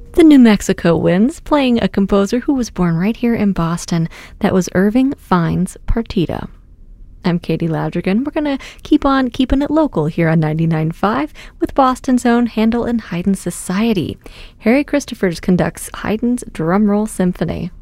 The New Mexico Winds, playing a composer who was born right here in Boston. That was Irving Fine's Partita. I'm Katie Ladrigan. We're going to keep on keeping it local here on 99.5 with Boston's own Handel and Haydn Society. Harry Christophers conducts Haydn's Drumroll Symphony.